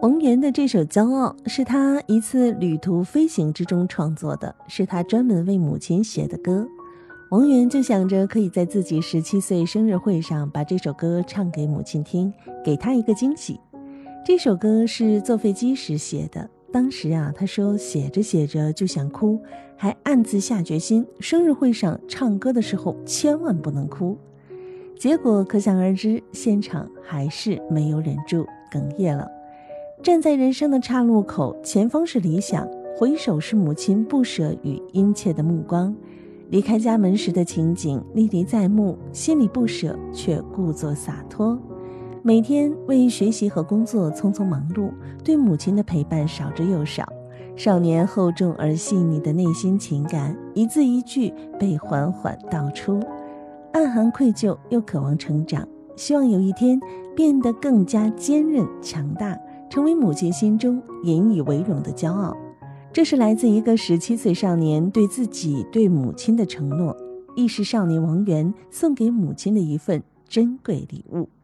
王源的这首《骄傲》是他一次旅途飞行之中创作的，是他专门为母亲写的歌。王源就想着可以在自己17岁生日会上把这首歌唱给母亲听，给她一个惊喜。这首歌是坐飞机时写的，当时他说写着写着就想哭，还暗自下决心，生日会上唱歌的时候千万不能哭。结果可想而知，现场还是没有忍住，哽咽了。站在人生的岔路口，前方是理想，回首是母亲不舍与殷切的目光。离开家门时的情景历历在目，心里不舍，却故作洒脱。每天为学习和工作匆匆忙碌，对母亲的陪伴少之又少。少年厚重而细腻的内心情感，一字一句被缓缓道出，暗含愧疚又渴望成长，希望有一天变得更加坚韧强大，成为母亲心中引以为荣的骄傲。这是来自一个17岁少年对自己对母亲的承诺，亦是少年王源送给母亲的一份珍贵礼物。